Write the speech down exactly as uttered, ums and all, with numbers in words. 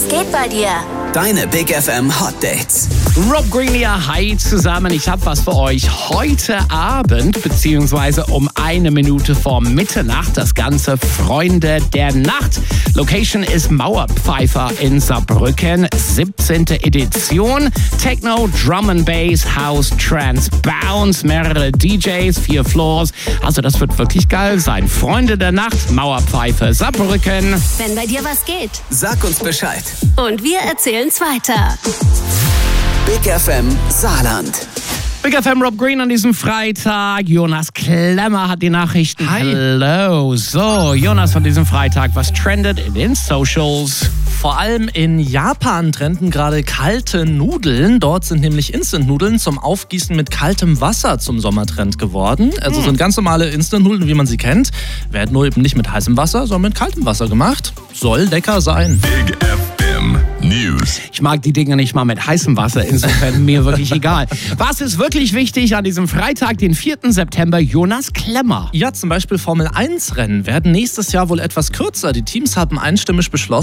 geht bei dir? Deine Big F M Hot Dates. Rob Green hier, hi zusammen. Ich habe was für euch heute Abend, beziehungsweise um eine Minute vor Mitternacht. Das Ganze Freunde der Nacht. Location ist Mauerpfeifer in Saarbrücken. siebzehnte Edition. Techno, Drum and Bass, House, Trance, Bounce. Mehrere D Js, vier Floors. Also das wird wirklich geil sein. Freunde der Nacht, Mauerpfeife, Saarbrücken. Wenn bei dir was geht. Sag uns Bescheid. Und wir erzählen's weiter. Big F M Saarland. Big F M Rob Green an diesem Freitag. Jonas Klemmer hat die Nachrichten. Hi. Hello. So, Jonas von diesem Freitag. Was trendet in den Socials? Vor allem in Japan trenden gerade kalte Nudeln. Dort sind nämlich Instant-Nudeln zum Aufgießen mit kaltem Wasser zum Sommertrend geworden. Also hm. sind ganz normale Instant-Nudeln, wie man sie kennt. Werden nur eben nicht mit heißem Wasser, sondern mit kaltem Wasser gemacht. Soll lecker sein. Big F M News. Ich mag die Dinger nicht mal mit heißem Wasser, insofern mir wirklich egal. Was ist wirklich wichtig an diesem Freitag, den vierten September? Jonas Klemmer. Ja, zum Beispiel Formel eins Rennen werden nächstes Jahr wohl etwas kürzer. Die Teams haben einstimmig beschlossen,